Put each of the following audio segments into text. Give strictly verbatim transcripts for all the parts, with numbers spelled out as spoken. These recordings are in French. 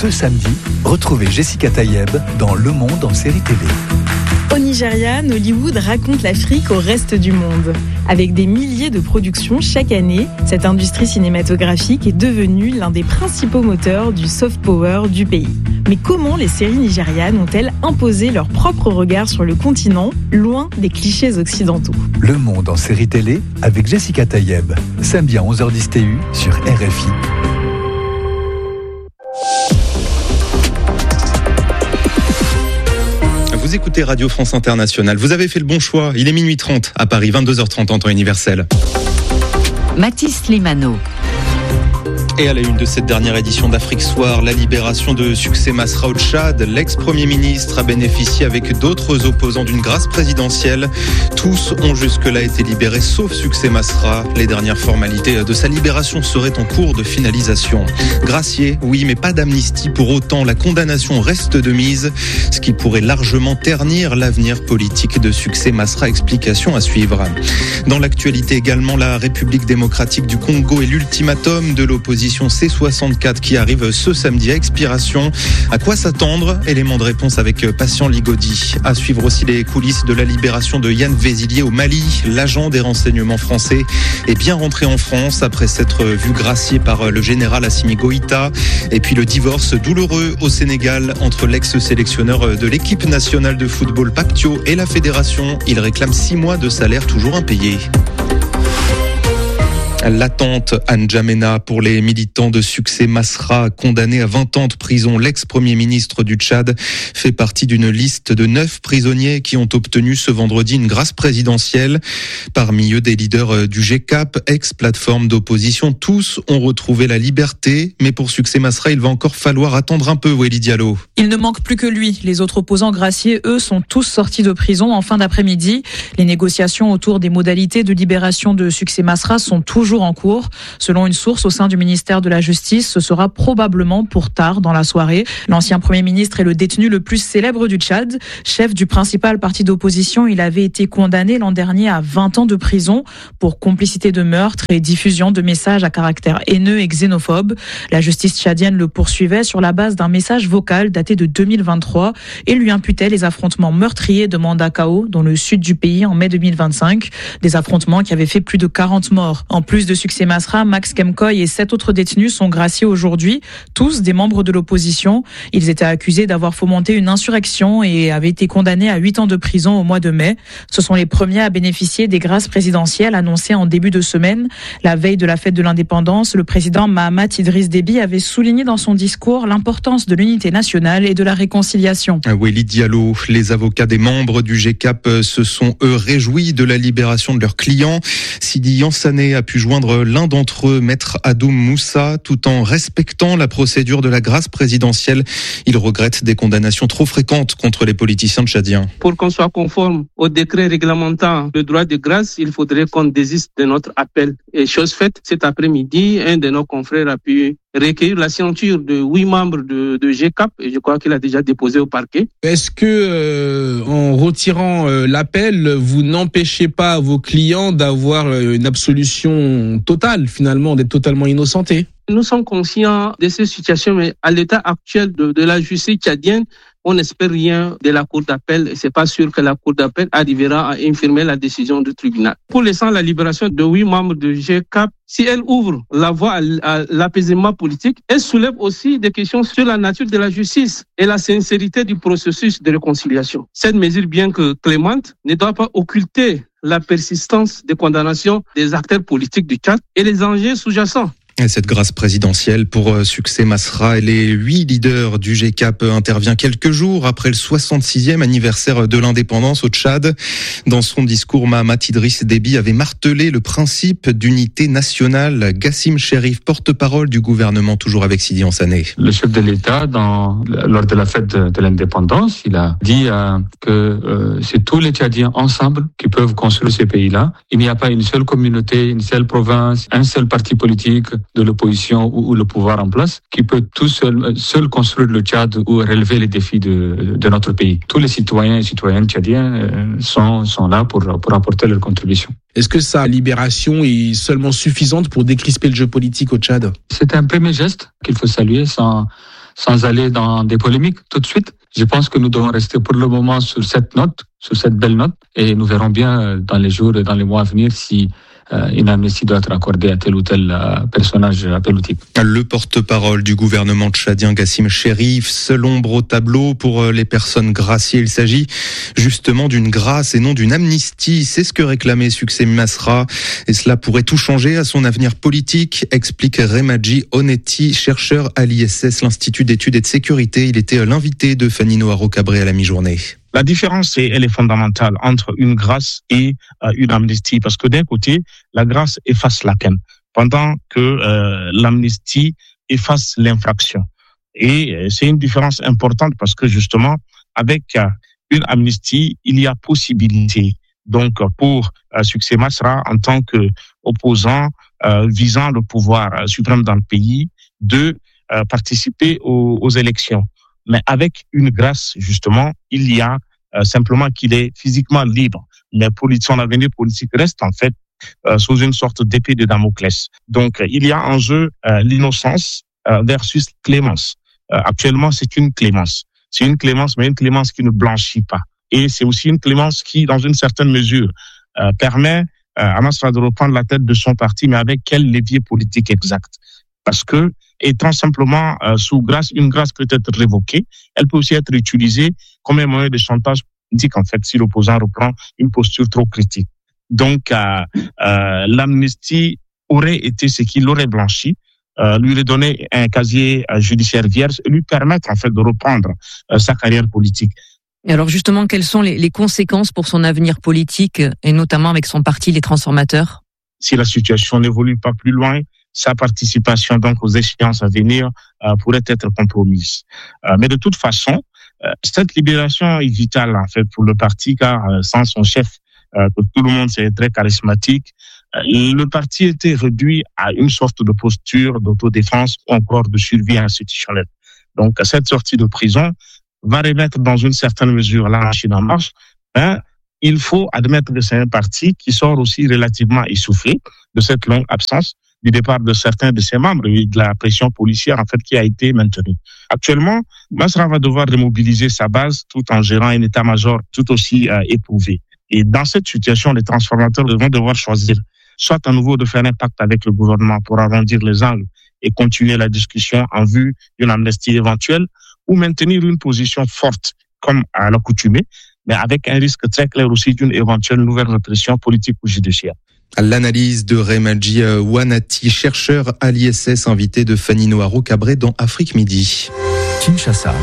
Ce samedi, retrouvez Jessica Tayeb dans Le Monde en série télé. Au Nigeria, Nollywood raconte l'Afrique au reste du monde. Avec des milliers de productions chaque année, cette industrie cinématographique est devenue l'un des principaux moteurs du soft power du pays. Mais comment les séries nigérianes ont-elles imposé leur propre regard sur le continent, loin des clichés occidentaux ? Le Monde en série télé avec Jessica Tayeb. Samedi à onze heures dix T U sur R F I. Vous écoutez Radio France Internationale. Vous avez fait le bon choix. Il est minuit trente à Paris, vingt-deux heures trente en temps universel. Mathis Limano. Et à la une de cette dernière édition d'Afrique Soir, la libération de Succès Masra au Tchad. L'ex-premier ministre a bénéficié avec d'autres opposants d'une grâce présidentielle. Tous ont jusque-là été libérés, sauf Succès Masra. Les dernières formalités de sa libération seraient en cours de finalisation. Gracié, oui, mais pas d'amnistie pour autant. La condamnation reste de mise, ce qui pourrait largement ternir l'avenir politique de Succès Masra. Explication à suivre. Dans l'actualité également, la République démocratique du Congo et l'ultimatum de l'opposition C soixante-quatre qui arrive ce samedi à expiration. À quoi s'attendre ? Élément de réponse avec Patient Ligodi. À suivre aussi les coulisses de la libération de Yann Vézilier au Mali. L'agent des renseignements français est bien rentré en France après s'être vu gracié par le général Assimi Goïta. Et puis le divorce douloureux au Sénégal entre l'ex-sélectionneur de l'équipe nationale de football Pape Thiaw et la fédération. Il réclame six mois de salaire toujours impayés. L'attente à N'Djamena pour les militants de Succès Masra condamnés à vingt ans de prison. L'ex-premier ministre du Tchad fait partie d'une liste de neuf prisonniers qui ont obtenu ce vendredi une grâce présidentielle. Parmi eux, des leaders du G C A P, ex-plateforme d'opposition. Tous ont retrouvé la liberté. Mais pour Succès Masra, il va encore falloir attendre un peu, Wélie Diallo. Il ne manque plus que lui. Les autres opposants graciés, eux, sont tous sortis de prison en fin d'après-midi. Les négociations autour des modalités de libération de Succès Masra sont toujours en cours. Selon une source au sein du ministère de la Justice, ce sera probablement pour tard dans la soirée. L'ancien Premier ministre est le détenu le plus célèbre du Tchad. Chef du principal parti d'opposition, il avait été condamné l'an dernier à vingt ans de prison pour complicité de meurtre et diffusion de messages à caractère haineux et xénophobe. La justice tchadienne le poursuivait sur la base d'un message vocal daté de deux mille vingt-trois et lui imputait les affrontements meurtriers de Mandakao dans le sud du pays en mai deux mille vingt-cinq. Des affrontements qui avaient fait plus de quarante morts. En plus de Succès Masra, Max Kemkoy et sept autres détenus sont graciés aujourd'hui, tous des membres de l'opposition. Ils étaient accusés d'avoir fomenté une insurrection et avaient été condamnés à huit ans de prison au mois de mai. Ce sont les premiers à bénéficier des grâces présidentielles annoncées en début de semaine. La veille de la fête de l'indépendance, le président Mahamat Idriss Déby avait souligné dans son discours l'importance de l'unité nationale et de la réconciliation. Wélie Diallo, les avocats des membres du G C A P se sont eux réjouis de la libération de leurs clients. Sidi Yansané a pu joindre l'un d'entre eux, Maître Adoum Moussa, tout en respectant la procédure de la grâce présidentielle. Il regrette des condamnations trop fréquentes contre les politiciens tchadiens. Pour qu'on soit conforme au décret réglementant le droit de grâce, il faudrait qu'on désiste de notre appel. Et chose faite, cet après-midi, un de nos confrères a pu recueillir la signature de huit membres de, de G C A P et je crois qu'il a déjà déposé au parquet. Est-ce que, euh, en retirant euh, l'appel, vous n'empêchez pas vos clients d'avoir euh, une absolution totale, finalement, d'être totalement innocentés ? Nous sommes conscients de ces situations, mais à l'état actuel de, de la justice tchadienne, on n'espère rien de la cour d'appel et c'est pas sûr que la cour d'appel arrivera à infirmer la décision du tribunal. Pour l'instant, la libération de huit membres de G C A P, si elle ouvre la voie à l'apaisement politique, elle soulève aussi des questions sur la nature de la justice et la sincérité du processus de réconciliation. Cette mesure, bien que clémente, ne doit pas occulter la persistance des condamnations des acteurs politiques du Tchad et les enjeux sous-jacents. Et cette grâce présidentielle pour Succès Masra et les huit leaders du G C A P intervient quelques jours après le soixante-sixième anniversaire de l'indépendance au Tchad. Dans son discours, Mahamat Idriss Déby avait martelé le principe d'unité nationale. Gassim Cherif, porte-parole du gouvernement, toujours avec Sidi Yansané. Le chef de l'État, dans, lors de la fête de, de l'indépendance, il a dit euh, que euh, c'est tous les Tchadiens ensemble qui peuvent construire ces pays-là. Il n'y a pas une seule communauté, une seule province, un seul parti politique de l'opposition ou, ou le pouvoir en place qui peut tout seul, seul construire le Tchad ou relever les défis de, de notre pays. Tous les citoyens et citoyennes tchadiens euh, sont, sont là pour, pour apporter leur contribution. Est-ce que sa libération est seulement suffisante pour décrisper le jeu politique au Tchad ? C'est un premier geste qu'il faut saluer sans, sans aller dans des polémiques tout de suite. Je pense que nous devons rester pour le moment sur cette note, sur cette belle note, et nous verrons bien dans les jours et dans les mois à venir si une amnistie doit être accordée à tel ou tel personnage politique. Le porte-parole du gouvernement tchadien, Gassim Chérif, seule ombre au tableau pour les personnes graciées. Il s'agit justement d'une grâce et non d'une amnistie. C'est ce que réclamait Succès Masra. Et cela pourrait tout changer à son avenir politique, explique Remadji Onetti, chercheur à l'I S S, l'Institut d'études et de sécurité. Il était l'invité de Fanny Noharo-Cabré à la mi-journée. La différence, elle est fondamentale entre une grâce et euh, une amnistie, parce que d'un côté, la grâce efface la peine, pendant que euh, l'amnistie efface l'infraction. Et euh, c'est une différence importante parce que justement, avec euh, une amnistie, il y a possibilité, donc pour euh, Succès Masra, en tant qu'opposant euh, visant le pouvoir euh, suprême dans le pays, de euh, participer aux, aux élections. Mais avec une grâce, justement, il y a euh, simplement qu'il est physiquement libre. Mais son avenir politique reste en fait euh, sous une sorte d'épée de Damoclès. Donc, il y a en jeu euh, l'innocence euh, versus clémence. Euh, actuellement, c'est une clémence. C'est une clémence, mais une clémence qui ne blanchit pas. Et c'est aussi une clémence qui, dans une certaine mesure, euh, permet euh, à Masra de reprendre la tête de son parti, mais avec quel levier politique exact? Parce que, étant simplement euh, sous grâce, une grâce peut être révoquée, elle peut aussi être utilisée comme un moyen de chantage politique, en fait, si l'opposant reprend une posture trop critique. Donc, euh, euh, l'amnistie aurait été ce qui l'aurait blanchi, euh, lui redonner un casier euh, judiciaire vierge et lui permettre, en fait, de reprendre euh, sa carrière politique. Et alors, justement, quelles sont les, les conséquences pour son avenir politique, et notamment avec son parti, les Transformateurs? Si la situation n'évolue pas plus loin, sa participation donc aux échéances à venir euh, pourrait être compromise. Euh, mais de toute façon, euh, cette libération est vitale en fait pour le parti, car euh, sans son chef, euh, que tout le monde c'est très charismatique, euh, le parti était réduit à une sorte de posture d'autodéfense ou encore de survie institutionnelle. Donc cette sortie de prison va remettre dans une certaine mesure la machine en marche. Hein, il faut admettre que c'est un parti qui sort aussi relativement essoufflé de cette longue absence, du départ de certains de ses membres et de la pression policière en fait qui a été maintenue. Actuellement, Masra va devoir remobiliser sa base tout en gérant un état-major tout aussi euh, éprouvé. Et dans cette situation, les transformateurs vont devoir choisir soit à nouveau de faire un pacte avec le gouvernement pour arrondir les angles et continuer la discussion en vue d'une amnistie éventuelle, ou maintenir une position forte comme à l'accoutumée, mais avec un risque très clair aussi d'une éventuelle nouvelle répression politique ou judiciaire. L'analyse de Remadji Onetti, chercheur à l'I S S, invité de Fanny Noharo-Cabré dans Afrique Midi. Kinshasa,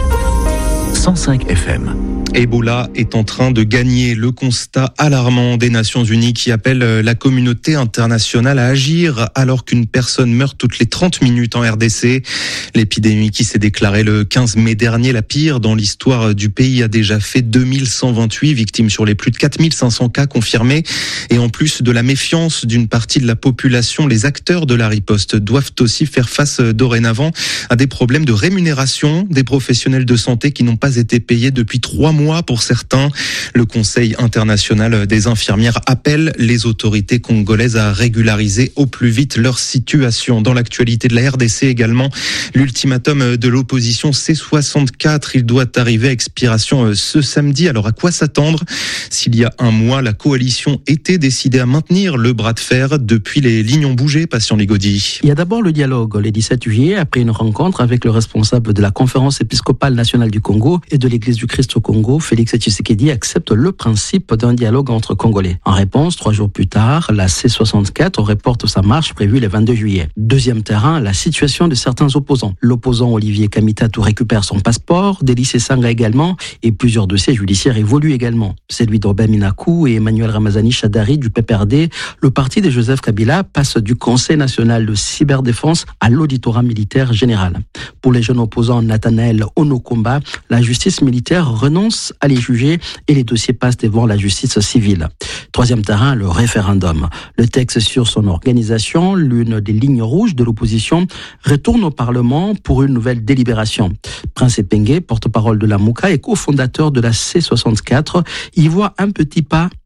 cent cinq F M. Ebola est en train de gagner. Le constat alarmant des Nations Unies qui appelle la communauté internationale à agir alors qu'une personne meurt toutes les trente minutes en R D C. L'épidémie qui s'est déclarée le quinze mai dernier, la pire dans l'histoire du pays, a déjà fait deux mille cent vingt-huit victimes sur les plus de quatre mille cinq cents cas confirmés. Et en plus de la méfiance d'une partie de la population, les acteurs de la riposte doivent aussi faire face dorénavant à des problèmes de rémunération des professionnels de santé qui n'ont pas été payés depuis trois mois pour certains. Le Conseil international des infirmières appelle les autorités congolaises à régulariser au plus vite leur situation. Dans l'actualité de la R D C également, l'ultimatum de l'opposition C soixante-quatre, il doit arriver à expiration ce samedi. Alors à quoi s'attendre? S'il y a un mois, la coalition était décidée à maintenir le bras de fer, depuis les lignes ont bougé, Patient Ligodi. Il y a d'abord le dialogue le dix-sept juillet, après une rencontre avec le responsable de la conférence épiscopale nationale du Congo et de l'Église du Christ au Congo. Félix Tshisekedi accepte le principe d'un dialogue entre Congolais. En réponse, trois jours plus tard, la C soixante-quatre reporte sa marche prévue le vingt-deux juillet. Deuxième terrain, la situation de certains opposants. L'opposant Olivier Kamitatou récupère son passeport, Délice Sanga également, et plusieurs dossiers judiciaires évoluent également. Celui d'Orben Minakou et Emmanuel Ramazani Chadari du P P R D. Le parti de Joseph Kabila passe du Conseil national de cyberdéfense à l'auditorat militaire général. Pour les jeunes opposants Nathanaël Onokomba, la justice militaire renonce à les juger et les dossiers passent devant la justice civile. Troisième terrain, le référendum. Le texte sur son organisation, l'une des lignes rouges de l'opposition, retourne au Parlement pour une nouvelle délibération. Prince Epenge, porte-parole de la Mouka et cofondateur de la C soixante-quatre, y voit un petit pas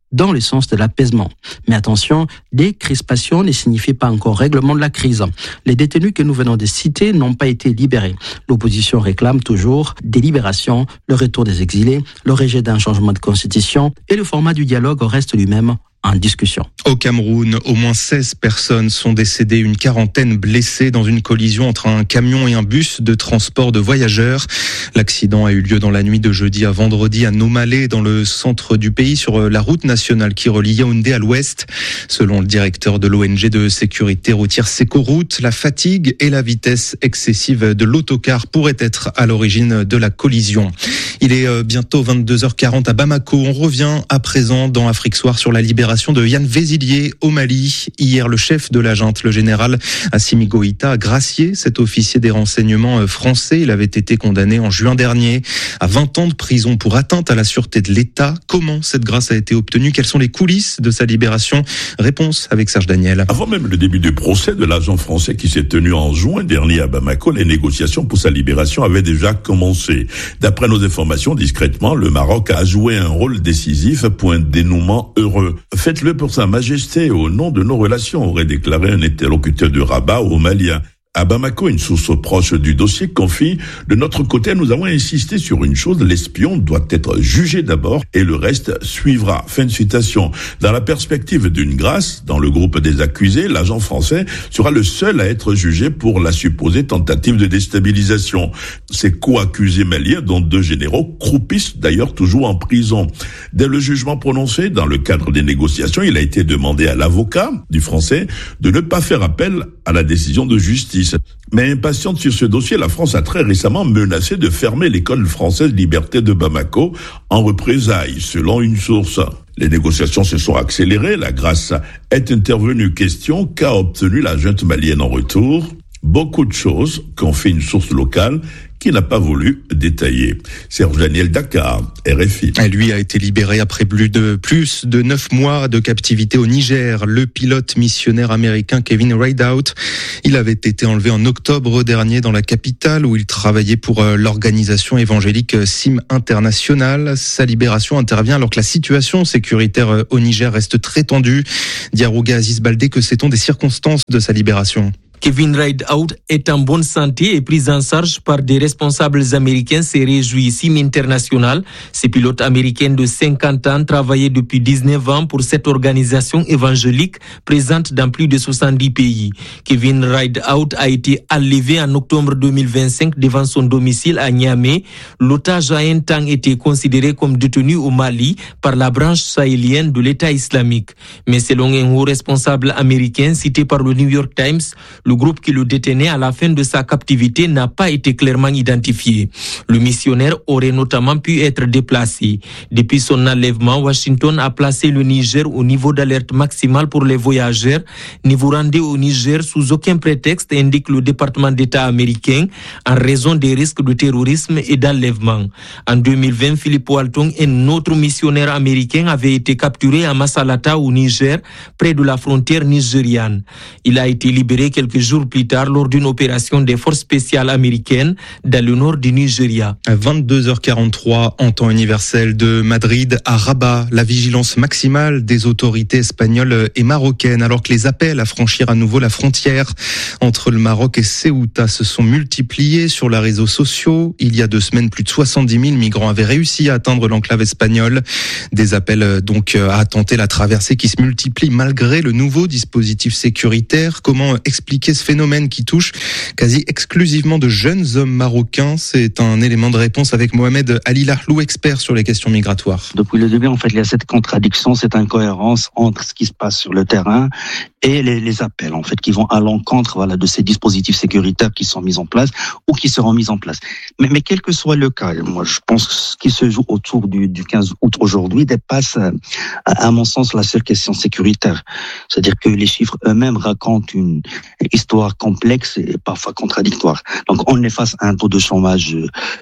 dans le sens de l'apaisement. Mais attention, décrispation ne signifie pas encore règlement de la crise. Les détenus que nous venons de citer n'ont pas été libérés. L'opposition réclame toujours des libérations, le retour des exilés, le rejet d'un changement de constitution et le format du dialogue reste lui-même en discussion. Au Cameroun, au moins seize personnes sont décédées, une quarantaine blessées dans une collision entre un camion et un bus de transport de voyageurs. L'accident a eu lieu dans la nuit de jeudi à vendredi à Nomalé, dans le centre du pays, sur la route nationale qui relie Yaoundé à l'ouest. Selon le directeur de l'O N G de sécurité routière Secoroute, la fatigue et la vitesse excessive de l'autocar pourraient être à l'origine de la collision. Il est bientôt vingt-deux heures quarante à Bamako. On revient à présent dans Afrique Soir sur la libération de Yann Vézilier au Mali. Hier, le chef de la junte, le général Assimi Goïta, a gracié cet officier des renseignements français. Il avait été condamné en juin dernier à vingt ans de prison pour atteinte à la sûreté de l'État. Comment cette grâce a été obtenue? Quelles sont les coulisses de sa libération? Réponse avec Serge Daniel. Avant même le début du procès de l'agent français qui s'est tenu en juin dernier à Bamako, les négociations pour sa libération avaient déjà commencé. D'après nos informations, discrètement, le Maroc a joué un rôle décisif pour un dénouement heureux. Faites-le pour Sa Majesté au nom de nos relations, aurait déclaré un interlocuteur de Rabat aux Maliens. À Bamako, une source proche du dossier confie « De notre côté, nous avons insisté sur une chose, l'espion doit être jugé d'abord et le reste suivra. » Fin de citation. Dans la perspective d'une grâce, dans le groupe des accusés, l'agent français sera le seul à être jugé pour la supposée tentative de déstabilisation. Ses co-accusés maliens, dont deux généraux, croupissent d'ailleurs toujours en prison. Dès le jugement prononcé, dans le cadre des négociations, il a été demandé à l'avocat du français de ne pas faire appel à la décision de justice. Mais impatiente sur ce dossier, la France a très récemment menacé de fermer l'école française Liberté de Bamako en représailles, selon une source. Les négociations se sont accélérées, la grâce est intervenue. Question, qu'a obtenu la junte malienne en retour? Beaucoup de choses, confie une source locale qui n'a pas voulu détailler. Serge Daniel, Dakar, R F I. Et lui a été libéré après plus de, plus de neuf mois de captivité au Niger. Le pilote missionnaire américain Kevin Rideout, il avait été enlevé en octobre dernier dans la capitale où il travaillait pour l'organisation évangélique S I M International. Sa libération intervient alors que la situation sécuritaire au Niger reste très tendue. Diarouga Aziz Baldé, que sait-on des circonstances de sa libération? Kevin Rideout est en bonne santé et pris en charge par des responsables américains, s'est réjoui S I M International. Ce pilote américain de cinquante ans travaillait depuis dix-neuf ans pour cette organisation évangélique présente dans plus de soixante-dix pays. Kevin Rideout a été enlevé en octobre deux mille vingt-cinq devant son domicile à Niamey. L'otage a un temps été considéré comme détenu au Mali par la branche sahélienne de l'État islamique. Mais selon un haut responsable américain cité par le New York Times, le groupe qui le détenait à la fin de sa captivité n'a pas été clairement identifié. Le missionnaire aurait notamment pu être déplacé. Depuis son enlèvement, Washington a placé le Niger au niveau d'alerte maximale pour les voyageurs. Ne vous rendez au Niger sous aucun prétexte, indique le département d'État américain, en raison des risques de terrorisme et d'enlèvement. En deux mille vingt, Philippe Walton, un autre missionnaire américain, avait été capturé à Massalata au Niger, près de la frontière nigériane. Il a été libéré quelques jours plus tard lors d'une opération des forces spéciales américaines dans le nord du Nigeria. À vingt-deux heures quarante-trois, en temps universel de Madrid à Rabat, la vigilance maximale des autorités espagnoles et marocaines, alors que les appels à franchir à nouveau la frontière entre le Maroc et Ceuta se sont multipliés sur les réseaux sociaux. Il y a deux semaines, plus de soixante-dix mille migrants avaient réussi à atteindre l'enclave espagnole. Des appels donc à tenter la traversée qui se multiplient malgré le nouveau dispositif sécuritaire. Comment expliquer ce phénomène qui touche quasi exclusivement de jeunes hommes marocains? C'est un élément de réponse avec Mohamed Ali Lahlou, expert sur les questions migratoires. Depuis le début, en fait, il y a cette contradiction, cette incohérence entre ce qui se passe sur le terrain et les, les appels, en fait, qui vont à l'encontre, voilà, de ces dispositifs sécuritaires qui sont mis en place ou qui seront mis en place. Mais, mais quel que soit le cas, moi, je pense que ce qui se joue autour du, du quinze août aujourd'hui dépasse, à, à mon sens, la seule question sécuritaire. C'est-à-dire que les chiffres eux-mêmes racontent une histoire complexe et parfois contradictoire. Donc, on est face à un taux de chômage euh,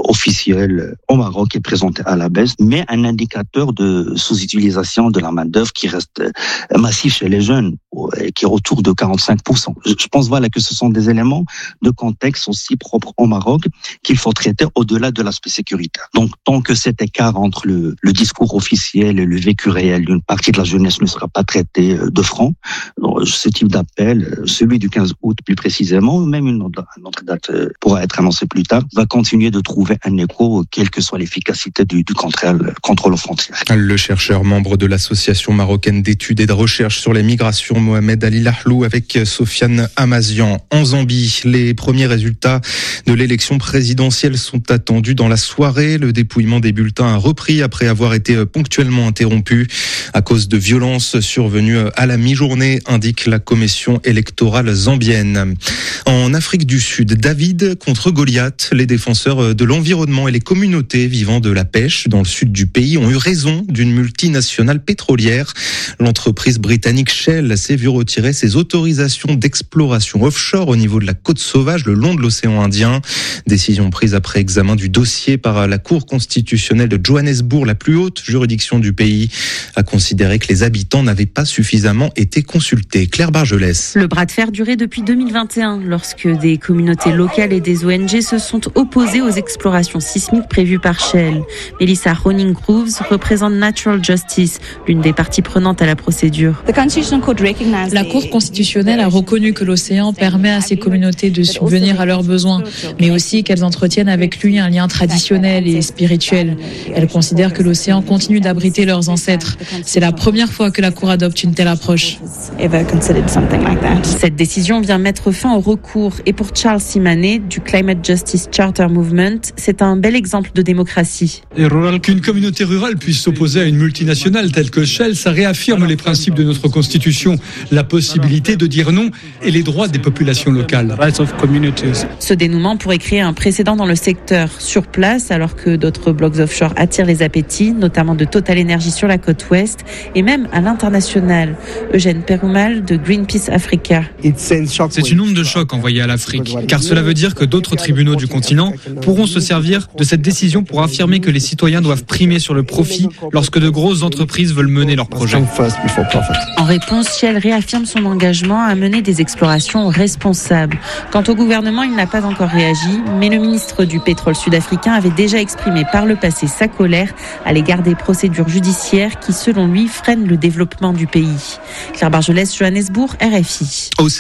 officiel au Maroc est présenté à la baisse, mais un indicateur de sous-utilisation de la main-d'œuvre qui reste massif chez les jeunes, qui est autour de quarante-cinq pour cent. Je pense voilà que ce sont des éléments de contexte aussi propres au Maroc qu'il faut traiter au-delà de l'aspect sécuritaire. Donc, tant que cet écart entre le, le discours officiel et le vécu réel d'une partie de la jeunesse ne sera pas traité de front, ce type d'appel, celui du quinze août plus précisément, même une autre, une autre date pourra être annoncée plus tard, va continuer de trouver un écho, quelle que soit l'efficacité du, du contrôle, contrôle aux frontières. Le chercheur membre de l'Association marocaine d'études et de recherche sur les migrations, Mohamed Ali Lahlou, avec Sofiane Amazian. En Zambie, les premiers résultats de l'élection présidentielle sont attendus dans la soirée. Le dépouillement des bulletins a repris après avoir été ponctuellement interrompu à cause de violences survenues à la mi-journée, indique la commission électorale zambienne. En Afrique du Sud, David contre Goliath, les défenseurs de l'environnement et les communautés vivant de la pêche dans le sud du pays ont eu raison d'une multinationale pétrolière. L'entreprise britannique Shell s'est vue retirer ses autorisations d'exploration offshore au niveau de la côte sauvage le long de l'océan Indien. Décision prise après examen du dossier par la Cour constitutionnelle de Johannesburg, la plus haute juridiction du pays, a considéré que les habitants n'avaient pas suffisamment été consultés. Claire Bargelès. Le bras de fer durait depuis deux mille vingt et un, lorsque des communautés locales et des O N G se sont opposées aux explorations sismiques prévues par Shell. Melissa Honing-Grooves représente Natural Justice, l'une des parties prenantes à la procédure. La Cour constitutionnelle a reconnu que l'océan permet à ces communautés de subvenir à leurs besoins, mais aussi qu'elles entretiennent avec lui un lien traditionnel et spirituel. Elle considère que l'océan continue d'abriter leurs ancêtres. C'est la première fois que la Cour adopte une telle approche. Cette décision vient mettre fin au recours et pour Charles Simané du Climate Justice Charter Movement, c'est un bel exemple de démocratie. Qu'une communauté rurale puisse s'opposer à une multinationale telle que Shell, ça réaffirme les principes de notre Constitution, la possibilité de dire non et les droits des populations locales. Ce dénouement pourrait créer un précédent dans le secteur sur place, alors que d'autres blocs offshore attirent les appétits, notamment de Total Energy sur la côte ouest et même à l'international. Eugène Perumal de Greenpeace Africa. C'est une onde de choc envoyée à l'Afrique, car cela veut dire que d'autres tribunaux du continent pourront se servir de cette décision pour affirmer que les citoyens doivent primer sur le profit lorsque de grosses entreprises veulent mener leurs projets. En réponse, Shell réaffirme son engagement à mener des explorations responsables. Quant au gouvernement, il n'a pas encore réagi, mais le ministre du pétrole sud-africain avait déjà exprimé par le passé sa colère à l'égard des procédures judiciaires qui, selon lui, freinent le développement du pays. Claire Bargelès, Johannesburg, R F I.